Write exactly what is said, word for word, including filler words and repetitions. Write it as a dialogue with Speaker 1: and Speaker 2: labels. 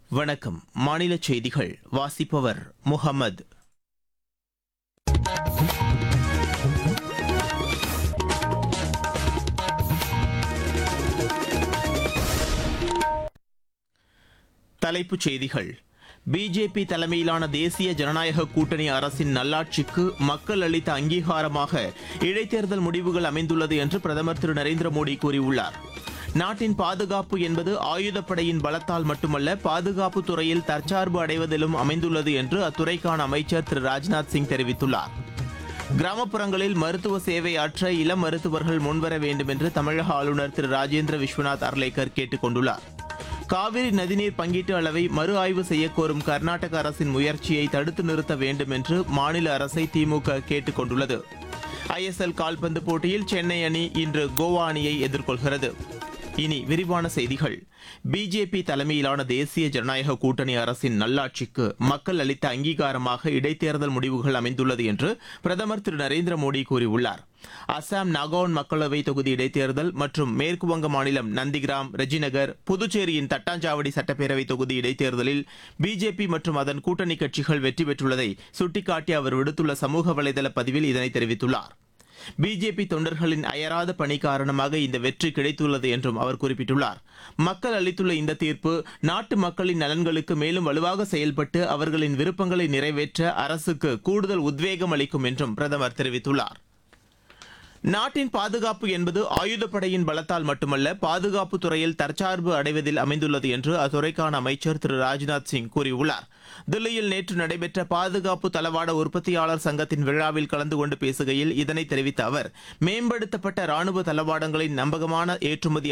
Speaker 1: வணக்கம். மாநில செய்திகள் வாசிப்பவர் முகமது. தலைப்புச் செய்திகள். பிஜேபி தலைமையிலான தேசிய ஜனநாயக கூட்டணி அரசின் நல்லாட்சிக்கு மக்கள் அளித்த அங்கீகாரமாக இடைத்தேர்தல் முடிவுகள் அமைந்துள்ளது என்று பிரதமர் திரு நரேந்திர மோடி கூறியுள்ளார். நாட்டின் பாதுகாப்பு என்பது ஆயுதப்படையின் பலத்தால் மட்டுமல்ல, பாதுகாப்பு துறையில் தற்சார்பு அடைவதிலும் அமைந்துள்ளது என்று அத்துறைக்கான அமைச்சர் திரு ராஜ்நாத் சிங் தெரிவித்துள்ளார். கிராமப்புறங்களில் மருத்துவ சேவை ஆற்ற இளம் மருத்துவர்கள் முன்வர வேண்டும் என்று தமிழக ஆளுநர் திரு ராஜேந்திர விஸ்வநாத் அர்லேக்கர் கேட்டுக் கொண்டுள்ளார். காவிரி நதிநீர் பங்கீட்டு அளவை மறு ஆய்வு செய்யக்கோரும் கர்நாடக அரசின் முயற்சியை தடுத்து நிறுத்த வேண்டும் என்று மாநில அரசை திமுக கேட்டுக் கொண்டுள்ளது. ஐ எஸ் எல் கால்பந்து போட்டியில் சென்னை அணி இன்று கோவா அணியை எதிர்கொள்கிறது. இனி விரிவான செய்திகள். பிஜேபி தலைமையிலான தேசிய ஜனநாயக கூட்டணி அரசின் நல்லாட்சிக்கு மக்கள் அளித்த அங்கீகாரமாக இடைத்தேர்தல் முடிவுகள் அமைந்துள்ளது என்று பிரதமர் திரு நரேந்திர மோடி கூறியுள்ளார். அசாம் நாகவுன் மக்களவை தொகுதி இடைத்தேர்தல் மற்றும் மேற்குவங்க மாநிலம் நந்திகிராம், ரெஜிநகர், புதுச்சேரியின் தட்டாஞ்சாவடி சட்டப்பேரவை தொகுதி இடைத்தேர்தலில் பிஜேபி மற்றும் அதன் கூட்டணி கட்சிகள் வெற்றி பெற்றுள்ளதை சுட்டிக்காட்டி அவர் விடுத்துள்ள சமூக வலைதள பதிவில் இதனை தெரிவித்துள்ளார். பிஜேபி தொண்டர்களின் அயராத பணி காரணமாக இந்த வெற்றி கிடைத்துள்ளது என்றும் அவர் குறிப்பிட்டுள்ளார். மக்கள் அளித்துள்ள இந்த தீர்ப்பு நாட்டு மக்களின் நலன்களுக்கு மேலும் வலுவாக செயல்பட்டு அவர்களின் விருப்பங்களை நிறைவேற்ற அரசுக்கு கூடுதல் உத்வேகம் அளிக்கும் என்றும் பிரதமர் தெரிவித்துள்ளார். நாட்டின் பாதுகாப்பு என்பது ஆயுதப்படையின் பலத்தால் மட்டுமல்ல, பாதுகாப்பு துறையில் தற்சார்பு அடைவதில் அமைந்துள்ளது என்று அத்துறைக்கான அமைச்சர் திரு ராஜ்நாத் சிங் கூறியுள்ளார். தில்லியில் நேற்று நடைபெற்ற பாதுகாப்பு தளவாட உற்பத்தியாளர் சங்கத்தின் விழாவில் கலந்து கொண்டு பேசுகையில் இதனை தெரிவித்த அவர், மேம்படுத்தப்பட்ட ராணுவ தளவாடங்களின் நம்பகமான ஏற்றுமதி